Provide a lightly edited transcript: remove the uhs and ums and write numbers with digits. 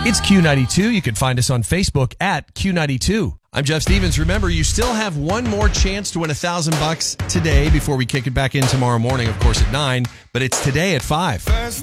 It's Q92. You can find us on Facebook at Q92. I'm Jeff Stevens. Remember, you still have one more chance to win $1,000 today before we kick it back in tomorrow morning, of course, at 9. But it's today at 5.